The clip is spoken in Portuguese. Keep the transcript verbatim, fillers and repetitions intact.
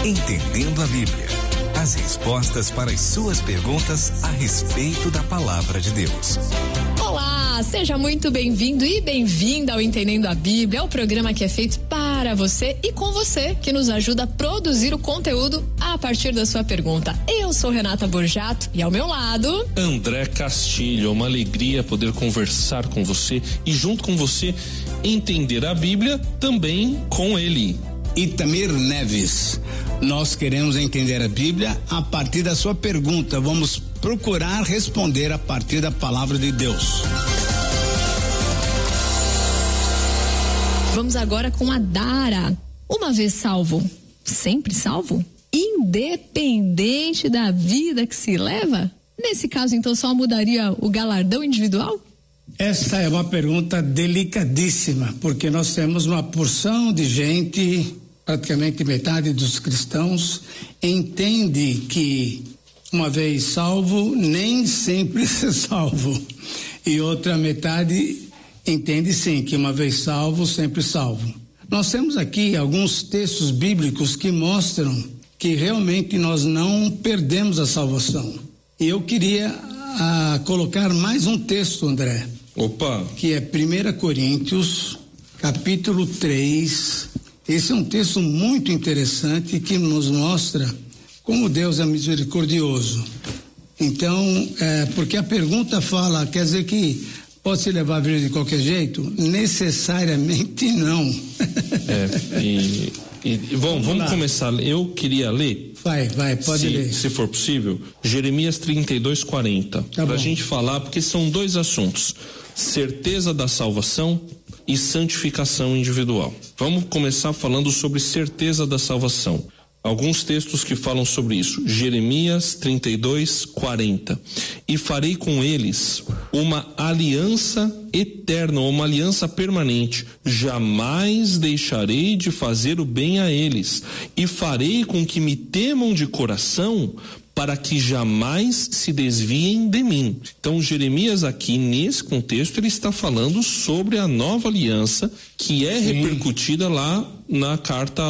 Entendendo a Bíblia. As respostas para as suas perguntas a respeito da palavra de Deus. Olá, seja muito bem-vindo e bem-vinda ao Entendendo a Bíblia, é o programa que é feito para você e com você, que nos ajuda a produzir o conteúdo a partir da sua pergunta. Eu sou Renata Borjato e ao meu lado... André Castilho, é uma alegria poder conversar com você e junto com você entender a Bíblia também com ele. Itamir Neves, nós queremos entender a Bíblia a partir da sua pergunta. Vamos procurar responder a partir da palavra de Deus. Vamos agora com a Dara. Uma vez salvo, sempre salvo? Independente da vida que se leva? Nesse caso, então, só mudaria o galardão individual? Essa é uma pergunta delicadíssima, porque nós temos uma porção de gente, praticamente metade dos cristãos, entende que uma vez salvo, nem sempre ser salvo. E outra metade entende sim, que uma vez salvo, sempre salvo. Nós temos aqui alguns textos bíblicos que mostram que realmente nós não perdemos a salvação. E eu queria ah, colocar mais um texto, André. Opa! Que é primeira Coríntios, capítulo três. Esse é um texto muito interessante que nos mostra como Deus é misericordioso. Então, é, porque a pergunta fala, quer dizer que pode se levar a vida de qualquer jeito? Necessariamente não. É, e, e bom, vamos, vamos começar. Eu queria ler. Vai, vai, pode se, ler. Se for possível, Jeremias trinta e dois, quarenta. Tá pra bom. gente falar, porque são dois assuntos: certeza da salvação e santificação individual. Vamos começar falando sobre certeza da salvação. Alguns textos que falam sobre isso. Jeremias trinta e dois, quarenta. E farei com eles uma aliança eterna, uma aliança permanente. Jamais deixarei de fazer o bem a eles. E farei com que me temam de coração, para que jamais se desviem de mim. Então, Jeremias aqui, nesse contexto, ele está falando sobre a nova aliança que é Sim. repercutida lá na carta